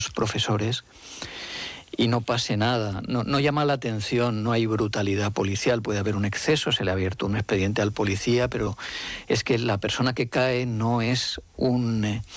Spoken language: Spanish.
profesores y no pase nada, no llama la atención, no hay brutalidad policial, puede haber un exceso, se le ha abierto un expediente al policía, pero es que la persona que cae no es un